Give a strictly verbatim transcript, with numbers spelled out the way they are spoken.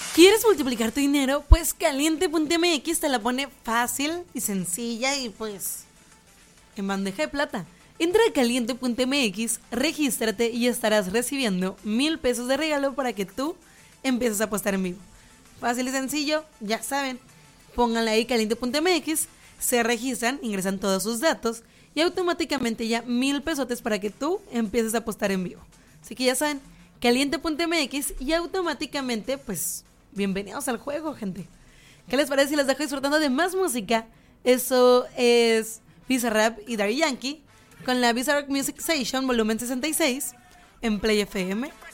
¿Quieres multiplicar tu dinero? Pues Caliente punto m x te la pone fácil y sencilla y pues en bandeja de plata. Entra a Caliente punto m x, regístrate y estarás recibiendo mil pesos de regalo para que tú empieces a apostar en vivo. Fácil y sencillo, ya saben. Pónganle ahí Caliente punto m x, se registran, ingresan todos sus datos y automáticamente ya mil pesotes para que tú empieces a apostar en vivo. Así que ya saben, Caliente punto m x y automáticamente pues bienvenidos al juego, gente. ¿Qué les parece si les dejo disfrutando de más música? Eso es Bizarrap y Daddy Yankee con la Bizarrap Music Session volumen sesenta y seis en Play F M.